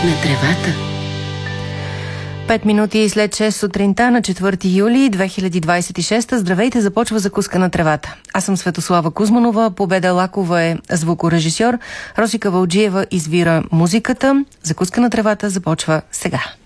на тревата. 5 минути след 6 сутринта на 4 юли 2026. Здравейте, започва закуска на тревата. Аз съм Светослава Кузманова, Победа Лакова е звукорежисьор, Росика Вълджиева извира музиката. Закуска на тревата започва сега.